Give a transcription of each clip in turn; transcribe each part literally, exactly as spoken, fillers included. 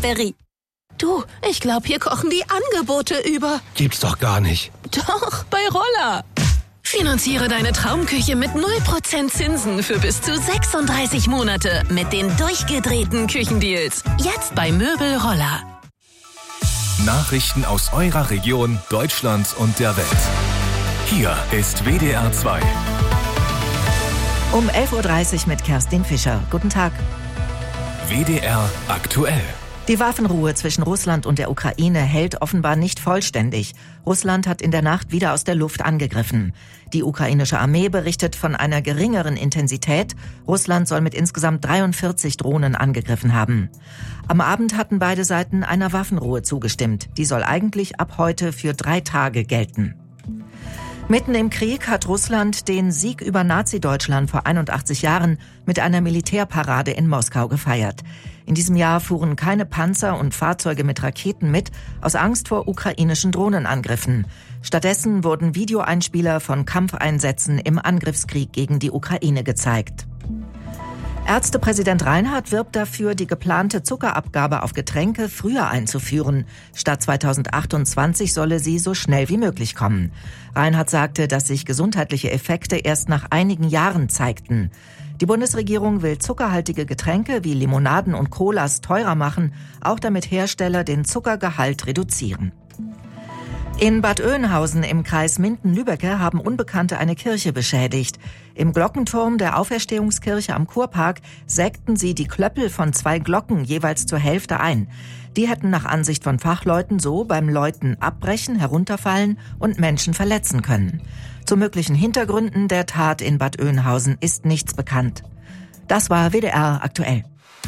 Berry. Du, ich glaube, hier kochen die Angebote über. Gibt's doch gar nicht. Doch, bei Roller. Finanziere deine Traumküche mit null Prozent Zinsen für bis zu sechsunddreißig Monate mit den durchgedrehten Küchendeals. Jetzt bei Möbel Roller. Nachrichten aus eurer Region, Deutschland und der Welt. Hier ist W D R zwei. Um elf Uhr dreißig mit Kerstin Fischer. Guten Tag. W D R aktuell. Die Waffenruhe zwischen Russland und der Ukraine hält offenbar nicht vollständig. Russland hat in der Nacht wieder aus der Luft angegriffen. Die ukrainische Armee berichtet von einer geringeren Intensität. Russland soll mit insgesamt dreiundvierzig Drohnen angegriffen haben. Am Abend hatten beide Seiten einer Waffenruhe zugestimmt. Die soll eigentlich ab heute für drei Tage gelten. Mitten im Krieg hat Russland den Sieg über Nazi-Deutschland vor einundachtzig Jahren mit einer Militärparade in Moskau gefeiert. In diesem Jahr fuhren keine Panzer und Fahrzeuge mit Raketen mit, aus Angst vor ukrainischen Drohnenangriffen. Stattdessen wurden Videoeinspieler von Kampfeinsätzen im Angriffskrieg gegen die Ukraine gezeigt. Ärztepräsident Reinhardt wirbt dafür, die geplante Zuckerabgabe auf Getränke früher einzuführen. Statt zweitausendachtundzwanzig solle sie so schnell wie möglich kommen. Reinhardt sagte, dass sich gesundheitliche Effekte erst nach einigen Jahren zeigten. Die Bundesregierung will zuckerhaltige Getränke wie Limonaden und Colas teurer machen, auch damit Hersteller den Zuckergehalt reduzieren. In Bad Oeynhausen im Kreis Minden-Lübbecke haben Unbekannte eine Kirche beschädigt. Im Glockenturm der Auferstehungskirche am Kurpark sägten sie die Klöppel von zwei Glocken jeweils zur Hälfte ein. Die hätten nach Ansicht von Fachleuten so beim Läuten abbrechen, herunterfallen und Menschen verletzen können. Zu möglichen Hintergründen der Tat in Bad Oeynhausen ist nichts bekannt. Das war W D R aktuell.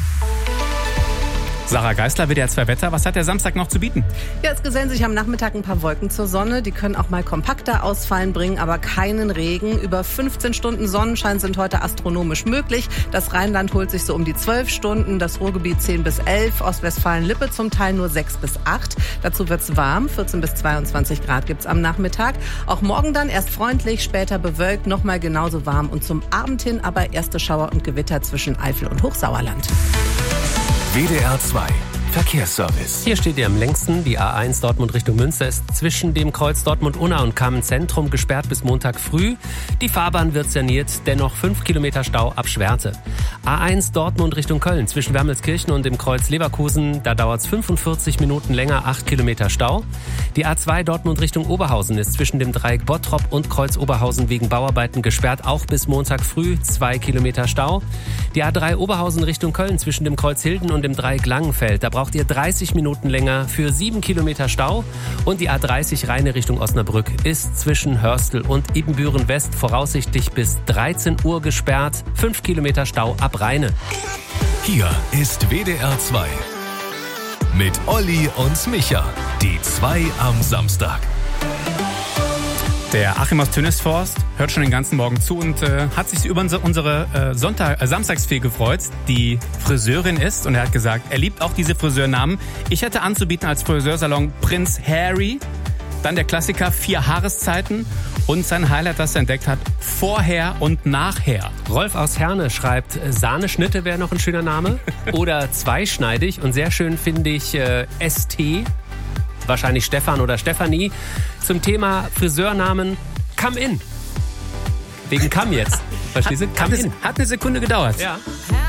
Sarah Geisler, W D R zwei Wetter. Was hat der Samstag noch zu bieten? Ja, es gesellen sich am Nachmittag ein paar Wolken zur Sonne. Die können auch mal kompakter ausfallen, bringen aber keinen Regen. Über fünfzehn Stunden Sonnenschein sind heute astronomisch möglich. Das Rheinland holt sich so um die zwölf Stunden, das Ruhrgebiet zehn bis elf, Ostwestfalen-Lippe zum Teil nur sechs bis acht. Dazu wird's warm, vierzehn bis zweiundzwanzig Grad gibt's am Nachmittag. Auch morgen dann erst freundlich, später bewölkt, nochmal genauso warm und zum Abend hin aber erste Schauer und Gewitter zwischen Eifel und Hochsauerland. W D R zwei Verkehrsservice. Hier steht ihr am längsten. Die A eins Dortmund Richtung Münster ist zwischen dem Kreuz Dortmund-Unna und Kamen-Zentrum gesperrt bis Montag früh. Die Fahrbahn wird saniert, dennoch fünf Kilometer Stau ab Schwerte. A eins Dortmund Richtung Köln zwischen Wermelskirchen und dem Kreuz Leverkusen. Da dauert es fünfundvierzig Minuten länger, acht Kilometer Stau. Die A zwei Dortmund Richtung Oberhausen ist zwischen dem Dreieck Bottrop und Kreuz Oberhausen wegen Bauarbeiten gesperrt, auch bis Montag früh, zwei Kilometer Stau. Die A drei Oberhausen Richtung Köln zwischen dem Kreuz Hilden und dem Dreieck Langenfeld. Da braucht ihr dreißig Minuten länger für sieben Kilometer Stau. Und die A dreißig Rheine Richtung Osnabrück ist zwischen Hörstel und Ibbenbüren West voraussichtlich bis dreizehn Uhr gesperrt. fünf Kilometer Stau ab Rheine. Hier ist W D R zwei. Mit Olli und Micha. Die zwei am Samstag. Der Achim aus Tönnesforst hört schon den ganzen Morgen zu und äh, hat sich über unsere, unsere äh, Sonntag, äh, Samstagsfee gefreut, die Friseurin ist. Und er hat gesagt, er liebt auch diese Friseurnamen. Ich hätte anzubieten als Friseursalon Prinz Harry, dann der Klassiker Vier Haareszeiten und sein Highlight, das er entdeckt hat, Vorher und Nachher. Rolf aus Herne schreibt, Sahneschnitte wäre noch ein schöner Name oder zweischneidig. Und sehr schön finde ich äh, S T, wahrscheinlich Stefan oder Stefanie, zum Thema Friseurnamen Come In. Wegen Come jetzt. Verstehst du? Come Hat, In. hat eine Sekunde gedauert. Ja.